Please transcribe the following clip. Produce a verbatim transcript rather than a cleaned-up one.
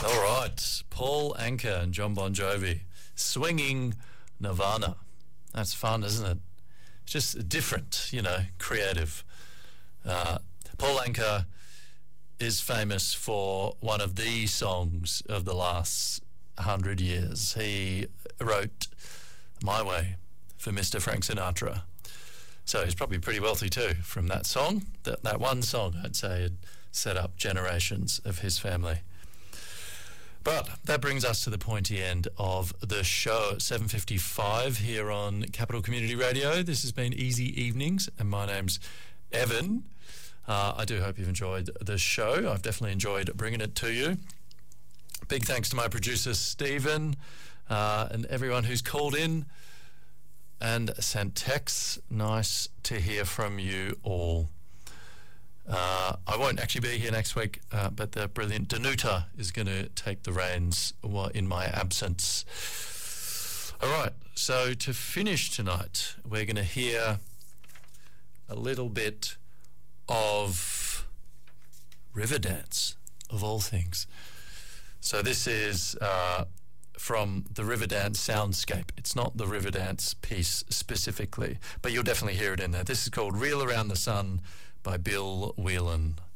All right, Paul Anka and John Bon Jovi, Swinging Nirvana. That's fun, isn't it? It's just different, you know, creative. Uh, Paul Anka is famous for one of the songs of the last hundred years. He wrote My Way for Mister Frank Sinatra. So he's probably pretty wealthy too from that song. That, that one song, I'd say, had set up generations of his family. But that brings us to the pointy end of the show, seven fifty-five here on Capital Community Radio. This has been Easy Evenings, and my name's Evan. Uh, I do hope you've enjoyed the show. I've definitely enjoyed bringing it to you. Big thanks to my producer, Stephen, uh, and everyone who's called in and sent texts. Nice to hear from you all. Uh, I won't actually be here next week, uh, but the brilliant Danuta is going to take the reins in my absence. All right, so to finish tonight, we're going to hear a little bit of Riverdance, of all things. So this is uh, from the Riverdance soundscape. It's not the Riverdance piece specifically, but you'll definitely hear it in there. This is called Reel Around the Sun by Bill Whelan.